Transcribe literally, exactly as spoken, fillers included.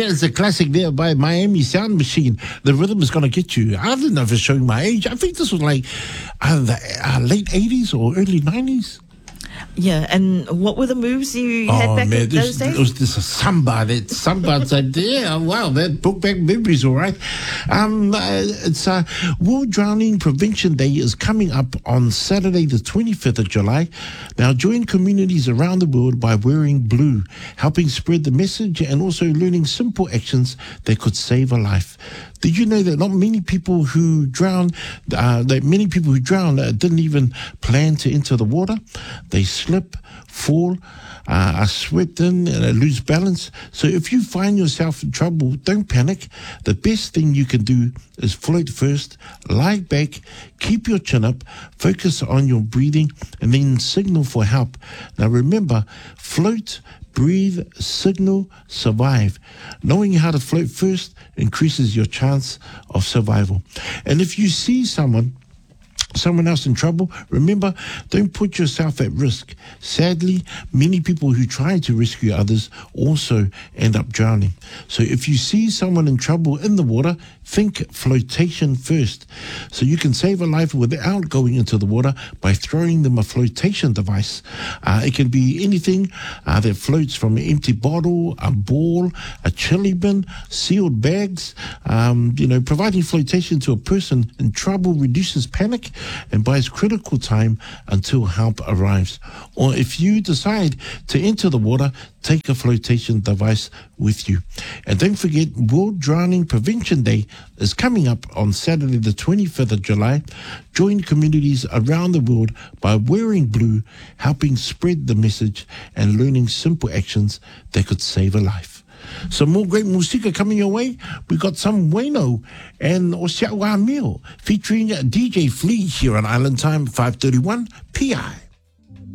There's a classic there by Miami Sound Machine. The Rhythm Is Gonna Get You. I don't know if it's showing my age. I think this was like uh, the uh, late eighties or early nineties. Yeah, and what were the moves you Oh, had back man, in this, those days? It was this a samba. That samba's like, yeah, wow, that brought back memories, all right. Um, uh, it's uh, World Drowning Prevention Day is coming up on Saturday, the twenty-fifth of July. Now, join communities around the world by wearing blue, helping spread the message and also learning simple actions that could save a life. Did you know that not many people who drown, uh, that many people who drown uh, didn't even plan to enter the water? They slip, fall, uh, are swept in and uh, lose balance. So if you find yourself in trouble, don't panic. The best thing you can do is float first, lie back, keep your chin up, focus on your breathing, and then signal for help. Now remember, float, breathe, signal, survive. Knowing how to float first increases your chance of survival. And if you see someone someone else in trouble, remember, don't put yourself at risk. Sadly, many people who try to rescue others also end up drowning. So if you see someone in trouble in the water, think flotation first. So you can save a life without going into the water by throwing them a flotation device. Uh, it can be anything uh, that floats, from an empty bottle, a ball, a chili bin, sealed bags. Um, you know, providing flotation to a person in trouble reduces panic and buys critical time until help arrives. Or if you decide to enter the water, take a flotation device with you. And don't forget, World Drowning Prevention Day is coming up on Saturday the twenty-fifth of July. Join communities around the world by wearing blue, helping spread the message and learning simple actions that could save a life. Some more great musika coming your way. We got some Wayno and Osiawa Meal featuring D J Flea here on Island Time five thirty-one P I.